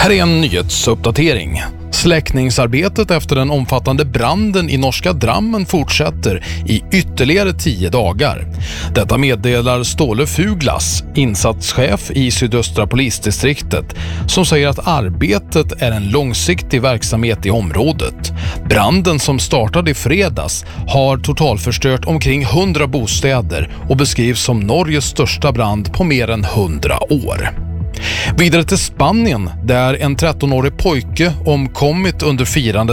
här är en nyhetsuppdatering. Släckningsarbetet efter den omfattande branden i norska Drammen fortsätter i ytterligare 10 dagar. Detta meddelar Ståle Fuglas, insatschef i sydöstra polisdistriktet, som säger att arbetet är en långsiktig verksamhet i området. Branden som startade i fredags har totalförstört omkring 100 bostäder och beskrivs som Norges största brand på mer än 100 år. Vidare till Spanien, där en 13-årig pojke omkommit under firandet